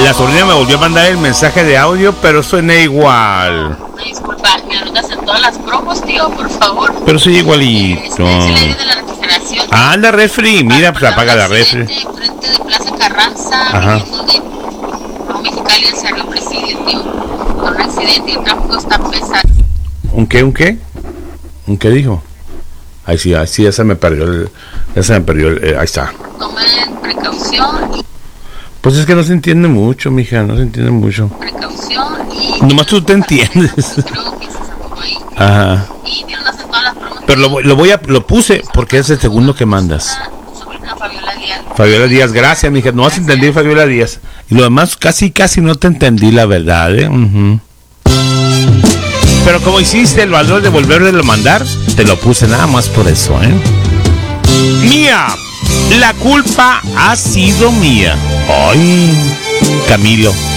La sobrina me volvió a mandar el mensaje de audio, pero suena igual. Disculpa, me anotas en todas las promos, tío, por favor. Pero soy igualito. De la refrigeración. Ah, la refri, mira, pues apaga la refri. Frente de Plaza Carranza, ajá. Por Mexicali, el Cerro Presidio, tío. Con un accidente y el tráfico está pesado. ¿Un qué? ¿Un qué dijo? Ay, sí, ya se me perdió ahí está. Tomen precaución. Pues es que no se entiende mucho, mija, no se entiende mucho. Precaución y... Nomás tú te entiendes. Creo que se sacó ahí. Ajá. Y tienen todas las bromas. Pero lo puse porque es el segundo que mandas. Fabiola Díaz, gracias, mija. No vas a entender Fabiola Díaz. Y lo demás casi no te entendí, la verdad, ¿eh? Uh-huh. Pero como hiciste el valor de volverlo a mandar, te lo puse nada más por eso, ¿eh? Mía, la culpa ha sido mía. Ay, Camilo.